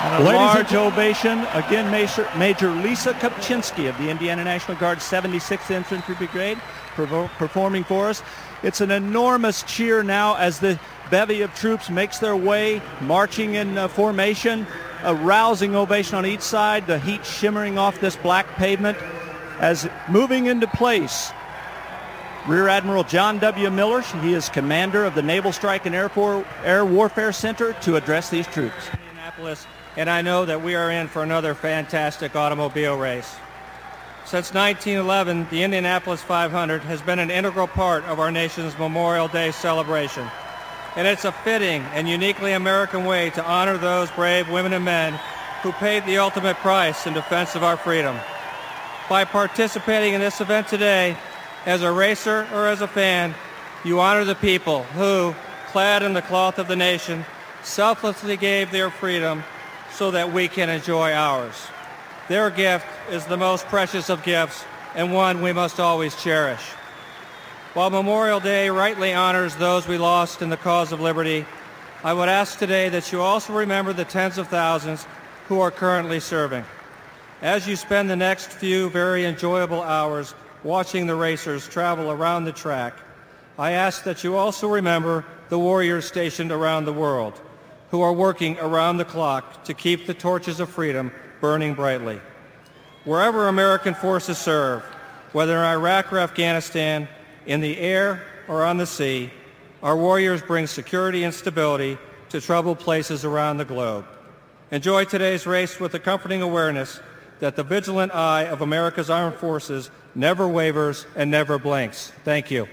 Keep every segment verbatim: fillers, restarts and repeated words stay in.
And a Ladies large and ovation. Again, Major, Major Lisa Kopczynski of the Indiana National Guard seventy-sixth Infantry Brigade pervo- performing for us. It's an enormous cheer now as the bevy of troops makes their way, marching in uh, formation. A rousing ovation on each side, the heat shimmering off this black pavement. As moving into place, Rear Admiral John W. Miller, he is commander of the Naval Strike and Air, For- Air Warfare Center, to address these troops. Indianapolis, and I know that we are in for another fantastic automobile race. Since nineteen eleven, the Indianapolis five hundred has been an integral part of our nation's Memorial Day celebration. And it's a fitting and uniquely American way to honor those brave women and men who paid the ultimate price in defense of our freedom. By participating in this event today, as a racer or as a fan, you honor the people who, clad in the cloth of the nation, selflessly gave their freedom so that we can enjoy ours. Their gift is the most precious of gifts and one we must always cherish. While Memorial Day rightly honors those we lost in the cause of liberty, I would ask today that you also remember the tens of thousands who are currently serving. As you spend the next few very enjoyable hours watching the racers travel around the track, I ask that you also remember the warriors stationed around the world who are working around the clock to keep the torches of freedom burning brightly. Wherever American forces serve, whether in Iraq or Afghanistan, in the air or on the sea, our warriors bring security and stability to troubled places around the globe. Enjoy today's race with the comforting awareness that the vigilant eye of America's armed forces never wavers and never blinks. Thank you.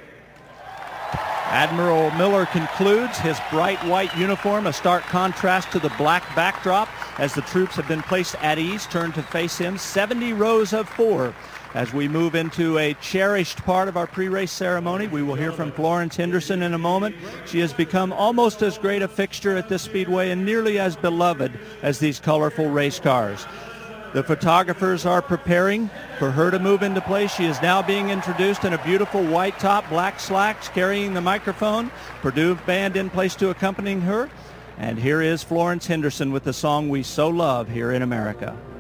Admiral Miller concludes, his bright white uniform a stark contrast to the black backdrop as the troops have been placed at ease, turned to face him, seventy rows of four. As we move into a cherished part of our pre-race ceremony, we will hear from Florence Henderson in a moment. She has become almost as great a fixture at this speedway and nearly as beloved as these colorful race cars. The photographers are preparing for her to move into place. She is now being introduced in a beautiful white top, black slacks, carrying the microphone. Purdue Band in place to accompanying her. And here is Florence Henderson with the song we so love here in America.